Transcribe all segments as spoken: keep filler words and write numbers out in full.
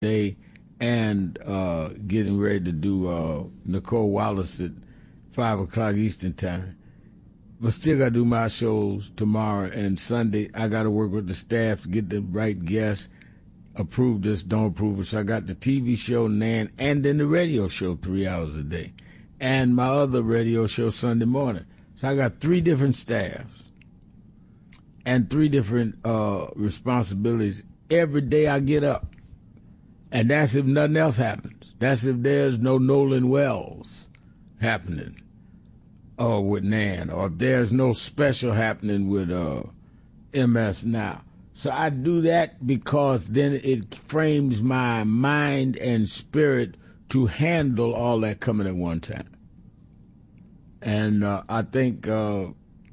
day and uh, getting ready to do uh, Nicole Wallace at five o'clock Eastern time. But still got to do my shows tomorrow and Sunday. I got to work with the staff to get the right guests, approve this, don't approve it. So I got the T V show, Nan, and then the radio show three hours a day. And my other radio show Sunday morning. So I got three different staffs and three different uh, responsibilities every day I get up. And that's if nothing else happens. That's if there's no Nolan Wells happening or with Nan, or if there's no special happening with uh, M S Now. So I do that because then it frames my mind and spirit to handle all that coming at one time. And uh, I think uh,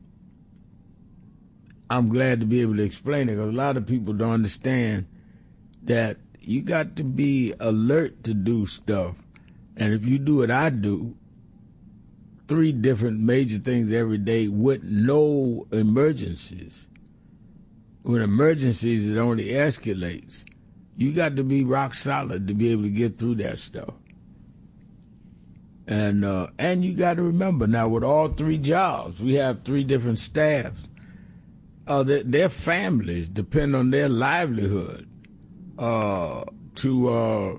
I'm glad to be able to explain it, because a lot of people don't understand that you got to be alert to do stuff. And if you do what I do, three different major things every day with no emergencies. When emergencies, it only escalates. You got to be rock solid to be able to get through that stuff. And uh, and you got to remember, now with all three jobs, we have three different staffs. Uh, their, their families depend on their livelihood uh, to uh,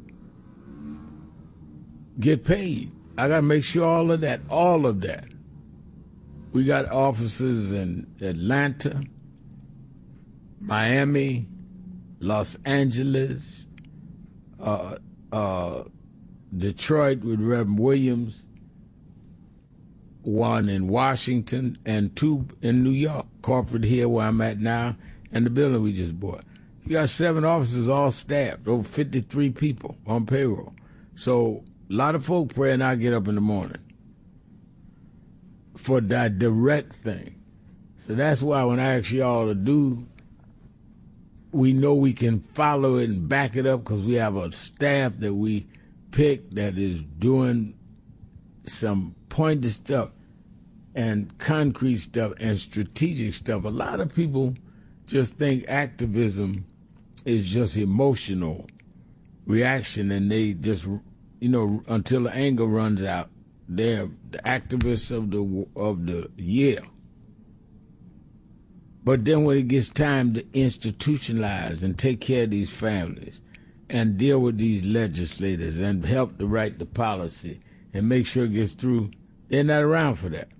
get paid. I got to make sure all of that, all of that. We got offices in Atlanta, Miami, Los Angeles, uh, uh, Detroit with Reverend Williams, one in Washington, and two in New York, corporate here where I'm at now, and the building we just bought. You got seven offices all staffed, over fifty-three people on payroll. So a lot of folk pray and I get up in the morning for that direct thing. So that's why when I ask y'all to do, we know we can follow it and back it up, because we have a staff that we pick that is doing some pointed stuff and concrete stuff and strategic stuff. A lot of people just think activism is just emotional reaction, and they just, you know, until the anger runs out, they're the activists of the of the year. But then when it gets time to institutionalize and take care of these families and deal with these legislators and help to write the policy and make sure it gets through, they're not around for that.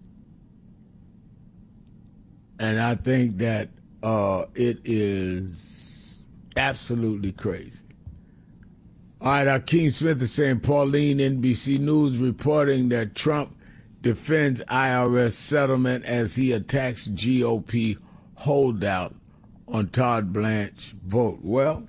And I think that uh, it is absolutely crazy. All right, Akeem Smith is saying, Pauline, N B C News reporting that Trump defends I R S settlement as he attacks G O P holdout on Todd Blanche vote. Well,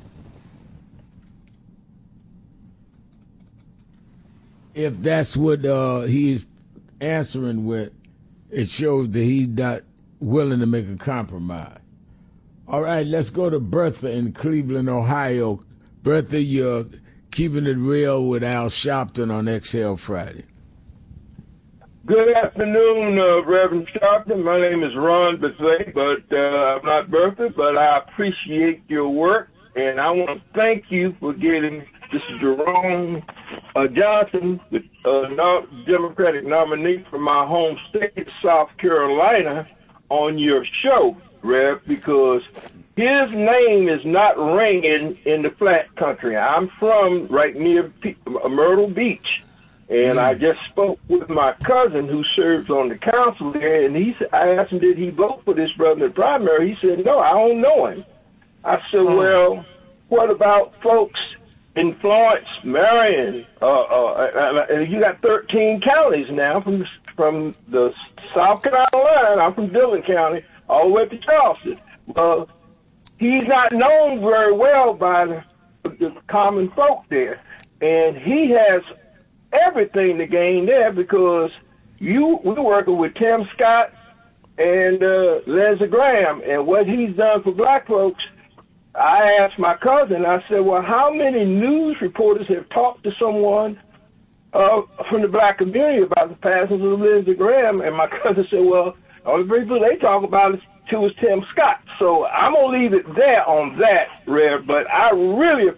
if that's what uh, he's answering with, it shows that he's not willing to make a compromise. All right, let's go to Bertha in Cleveland, Ohio. Bertha, you're keeping it real with Al Sharpton on Exhale Friday. Good afternoon, uh, Reverend Sharpton. My name is Ron Bezay, but uh, I'm not Bertha, but I appreciate your work, and I want to thank you for getting this is Jerome uh, Johnson, the uh, no- Democratic nominee from my home state of South Carolina, on your show, Rev, because his name is not ringing in the flat country. I'm from right near P- Myrtle Beach. And mm. I just spoke with my cousin who serves on the council there, and he said, I asked him, did he vote for this brother in the primary? He said, no, I don't know him. I said, oh. well, what about folks in Florence, Marion? Uh, uh, uh, you got thirteen counties now from the, from the South Carolina line. I'm from Dillon County, all the way to Charleston. Uh, he's not known very well by the, the common folk there, and he has everything to gain there, because you we're working with Tim Scott and uh, Leslie Graham, and what he's done for black folks. I asked my cousin, I said, well, how many news reporters have talked to someone uh, from the black community about the passing of Leslie Graham? And my cousin said, well, the only people they talk about is to was Tim Scott. So I'm going to leave it there on that, Rev, but I really